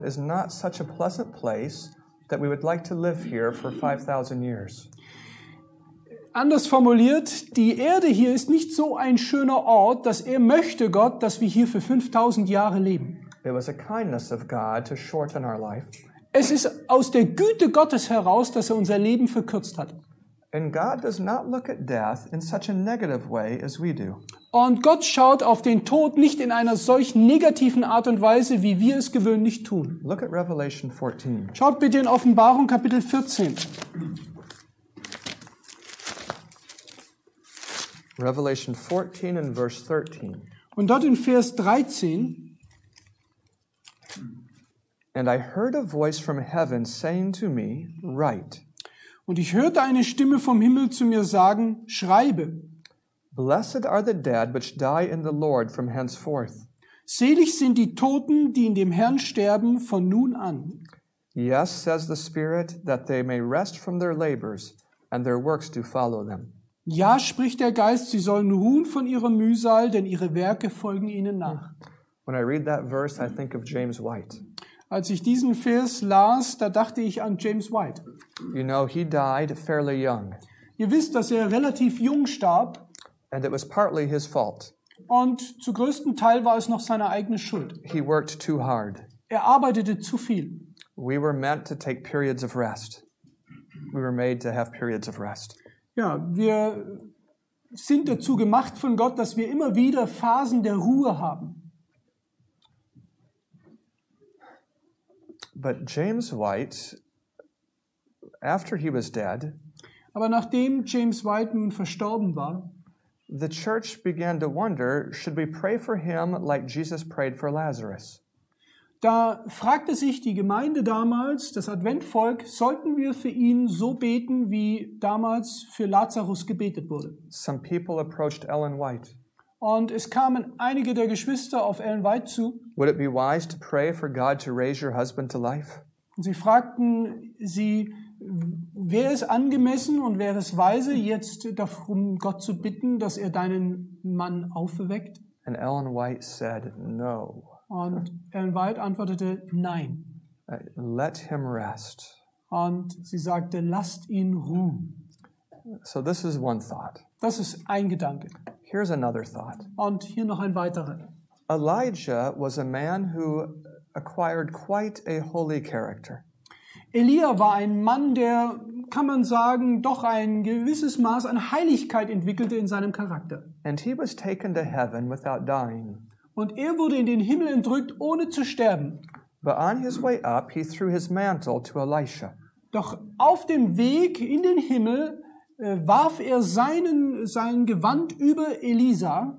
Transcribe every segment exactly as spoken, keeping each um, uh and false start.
is not such a pleasant place that we would like to live here for five thousand years. Anders formuliert, die Erde hier ist nicht so ein schöner Ort, dass er möchte, Gott, dass wir hier für fünftausend Jahre leben. It was a kindness of God to shorten our life. Es ist aus der Güte Gottes heraus, dass er unser Leben verkürzt hat. And God does not look at death in such a negative way as we do. Und Gott schaut auf den Tod nicht in einer solch negativen Art und Weise, wie wir es gewöhnlich tun. Look at Revelation fourteen. Schaut bitte in Offenbarung Kapitel vierzehn. Revelation fourteen and verse thirteen. Und dort in Vers dreizehn. And I heard a voice from heaven saying to me, write. Und ich hörte eine Stimme vom Himmel zu mir sagen, schreibe. Blessed are the dead which die in the Lord from henceforth. Selig sind die Toten, die in dem Herrn sterben, von nun an. Yes, says the Spirit, that they may rest from their labors, and their works do follow them. Ja, spricht der Geist, sie sollen ruhen von ihrer Mühsal, denn ihre Werke folgen ihnen nach. When I read that verse, I think of James White. Als ich diesen Vers las, da dachte ich an James White. You know, he died fairly young, Ihr wisst, dass er relativ jung starb and it was partly his fault. und zu größten Teil war es noch seine eigene Schuld. He worked too hard. Er arbeitete zu viel. We were meant to take periods of rest. We were made to have periods of rest. Ja, wir sind dazu gemacht von Gott, dass wir immer wieder Phasen der Ruhe haben. But James White, after he was dead, Aber nachdem James White nun verstorben war, the church began to wonder, should we pray for him like Jesus prayed for Lazarus? da fragte sich die Gemeinde damals, das Adventvolk, sollten wir für ihn so beten, wie damals für Lazarus gebetet wurde. Some people approached Ellen White. Und es kamen einige der Geschwister auf Ellen White zu Would it be wise to pray for God to raise your husband to life? und sie fragten sie, wäre es angemessen und wäre es weise, jetzt darum Gott zu bitten, dass er deinen Mann auferweckt? And Ellen White said, no. Und Ellen White antwortete, nein. Uh, Let him rest. Und sie sagte, lasst ihn ruhen. So this is one thought. Das ist ein Gedanke. Here's another thought. Und hier noch ein weiterer. Elijah was a man who acquired quite a holy character. Elia war ein Mann, der, kann man sagen, doch ein gewisses Maß an Heiligkeit entwickelte in seinem Charakter. And he was taken to heaven without dying. Und er wurde in den Himmel entrückt, ohne zu sterben. But on his way up, he threw his mantle to Elisha. Doch auf dem Weg in den Himmel äh, warf er seinen, sein Gewand über Elisa.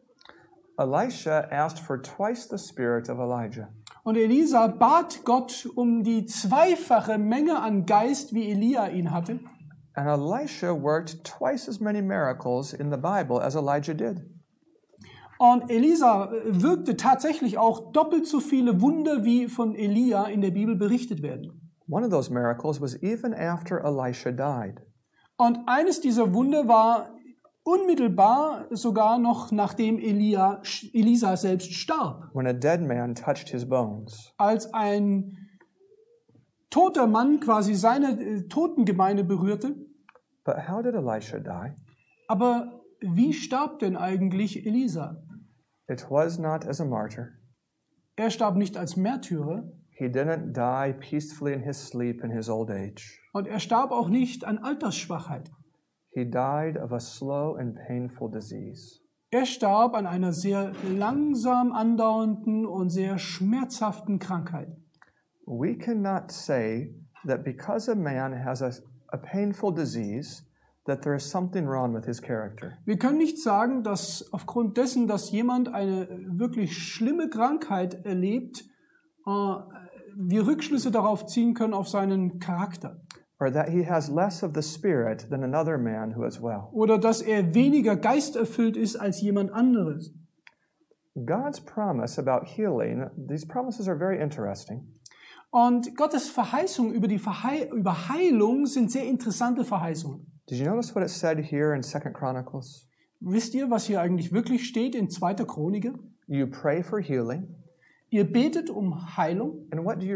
Elisha asked for twice the spirit of Elijah. Und Elisa bat Gott um die zweifache Menge an Geist, wie Elia ihn hatte. And Elisha worked twice as many miracles in the Bible as Elijah did. Und Elisa wirkte tatsächlich auch doppelt so viele Wunder, wie von Elia in der Bibel berichtet werden. One of those miracles was even after Elisha died. Und eines dieser Wunder war unmittelbar sogar noch nachdem Elia, Elisa selbst starb. When a dead man touched his bones. Als ein toter Mann quasi seine äh, Totengemeinde berührte. But how did Elisha die? Aber wie starb denn eigentlich Elisa? It was not as a martyr. Er starb nicht als Märtyrer. He didn't die peacefully in his sleep in his old age. Und er starb auch nicht an Altersschwachheit. He died of a slow and painful disease. Er starb an einer sehr langsam andauernden und sehr schmerzhaften Krankheit. We cannot say that because a man has a, a painful disease, that there is something wrong with his character. Wir können nicht sagen, dass aufgrund dessen, dass jemand eine wirklich schlimme Krankheit erlebt, äh, wir Rückschlüsse darauf ziehen können auf seinen Charakter. Or that he has less of the Spirit than another man who is well. Oder dass er weniger geisterfüllt ist als jemand anderes. God's promise about healing, these promises are very interesting. Und Gottes Verheißungen über die Verhei- über Heilung sind sehr interessante Verheißungen. Did you notice what it said here in Second Chronicles? Wisst ihr, was hier eigentlich wirklich steht in zweiter Chroniker? You pray for healing, Ihr betet um Heilung. And what do you